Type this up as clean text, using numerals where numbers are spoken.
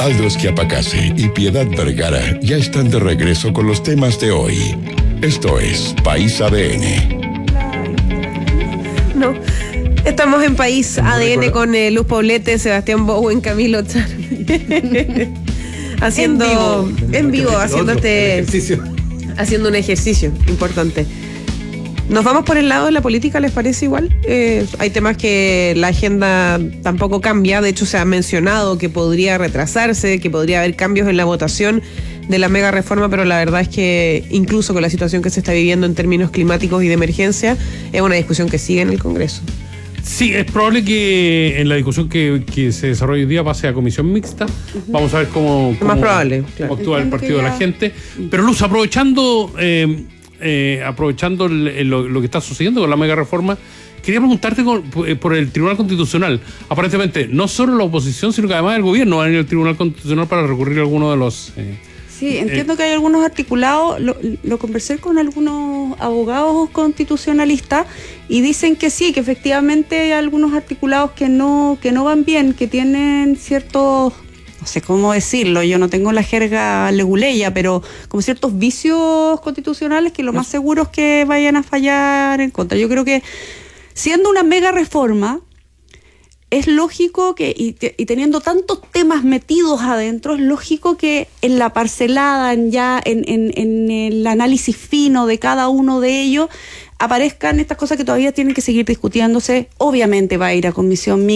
Aldo Schiapacase y Piedad Vergara ya están de regreso con los temas de hoy. Esto es País ADN. No, estamos en País ADN con Luz Poblete, Sebastián Bowen, Camilo Char. Haciendo en vivo, haciendo haciendo un ejercicio importante. ¿Nos vamos por el lado de la política, les parece igual? Hay temas que la agenda tampoco cambia, de hecho se ha mencionado que podría retrasarse, que podría haber cambios en la votación de la mega reforma, pero la verdad es que incluso con la situación que se está viviendo en términos climáticos y de emergencia, es una discusión que sigue en el Congreso. Sí, es probable que en la discusión que se desarrolla hoy día pase a comisión mixta. Vamos a ver cómo más probable, claro, actúa el Partido de la Gente. Pero Luz, aprovechando lo que está sucediendo con la mega reforma, quería preguntarte por el Tribunal Constitucional. Aparentemente, no solo la oposición, sino que además el gobierno va a ir al Tribunal Constitucional para recurrir a alguno de los... Sí, entiendo que hay algunos articulados, lo conversé con algunos abogados constitucionalistas y dicen que sí, que efectivamente hay algunos articulados que no van bien, que tienen ciertos, no sé cómo decirlo, yo no tengo la jerga leguleya, pero como ciertos vicios constitucionales que lo más seguro es que vayan a fallar en contra. Yo creo que siendo una mega reforma, es lógico que, y teniendo tantos temas metidos adentro, es lógico que en la parcelada, en el análisis fino de cada uno de ellos, aparezcan estas cosas que todavía tienen que seguir discutiéndose. Obviamente va a ir a comisión mixta.